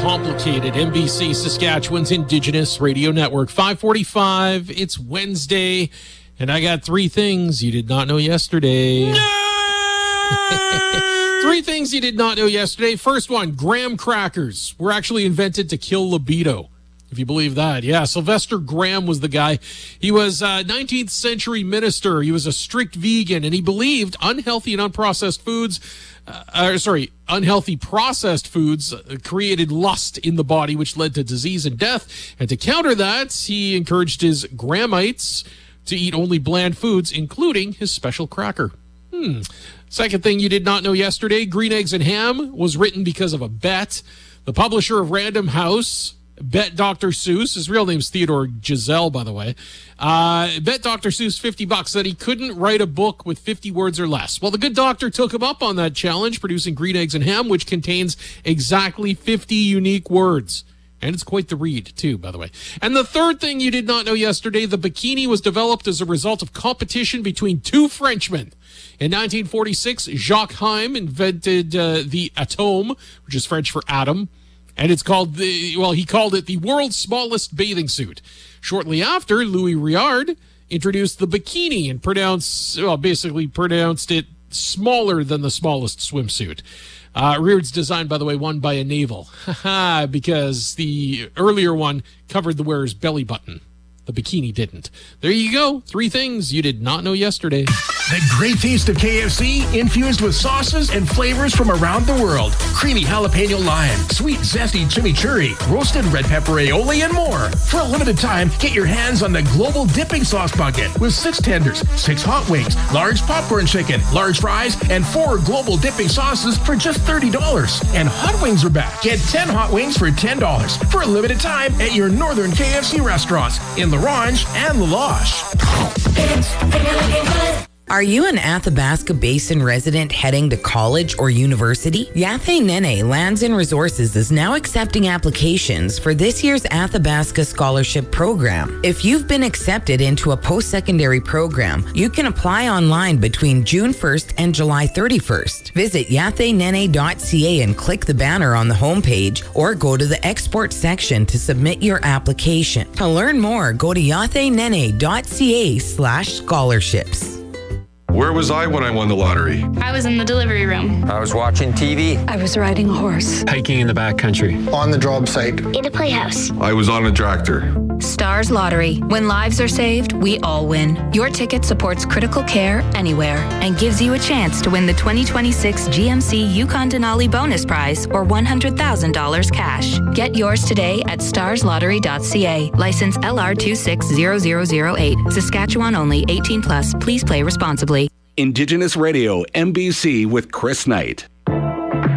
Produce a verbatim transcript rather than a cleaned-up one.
Complicated, N B C Saskatchewan's Indigenous Radio Network. five forty-five, it's Wednesday, and I got three things you did not know yesterday. Three things you did not know yesterday. First one, graham crackers were actually invented to kill libido. If you believe that. Yeah, Sylvester Graham was the guy. He was a nineteenth century minister. He was a strict vegan, and he believed unhealthy and unprocessed foods, uh, uh, sorry, unhealthy processed foods uh, created lust in the body, which led to disease and death. And to counter that, he encouraged his Grahamites to eat only bland foods, including his special cracker. Hmm. Second thing you did not know yesterday, Green Eggs and Ham was written because of a bet. The publisher of Random House bet Doctor Seuss, his real name's Theodore Giselle, by the way, uh, bet Doctor Seuss fifty bucks that he couldn't write a book with fifty words or less. Well, the good doctor took him up on that challenge, producing Green Eggs and Ham, which contains exactly fifty unique words. And it's quite the read, too, by the way. And the third thing you did not know yesterday, the bikini was developed as a result of competition between two Frenchmen. In nineteen forty-six, Jacques Heim invented uh, the Atome, which is French for atom. And it's called the, well, he called it the world's smallest bathing suit. Shortly after, Louis Réard introduced the bikini and pronounced, well, basically pronounced it smaller than the smallest swimsuit. Uh, Réard's design, by the way, won by a navel. Because the earlier one covered the wearer's belly button. The bikini didn't. There you go. Three things you did not know yesterday. The great taste of K F C, infused with sauces and flavors from around the world. Creamy jalapeno lime, sweet zesty chimichurri, roasted red pepper aioli, and more. For a limited time, get your hands on the global dipping sauce bucket with six tenders, six hot wings, large popcorn chicken, large fries, and four global dipping sauces for just thirty dollars. And hot wings are back. Get ten hot wings for ten dollars for a limited time at your northern K F C restaurants in L'Orange and La Loche. Are you an Athabasca Basin resident heading to college or university? Yathé Nene Lands and Resources is now accepting applications for this year's Athabasca Scholarship Program. If you've been accepted into a post-secondary program, you can apply online between June first and July thirty-first. Visit yathé nene dot c a and click the banner on the homepage, or go to the export section to submit your application. To learn more, go to yathé nene dot c a slash scholarships. Where was I when I won the lottery? I was in the delivery room. I was watching T V. I was riding a horse. Hiking in the backcountry. On the job site. In a playhouse. I was on a tractor. Stars Lottery. When lives are saved, we all win. Your ticket supports critical care anywhere and gives you a chance to win the twenty twenty-six G M C Yukon Denali bonus prize or one hundred thousand dollars cash. Get yours today at stars lottery dot c a. License L R two six zero zero zero eight. Saskatchewan only. eighteen plus. Please play responsibly. Indigenous Radio, N B C with Chris Knight.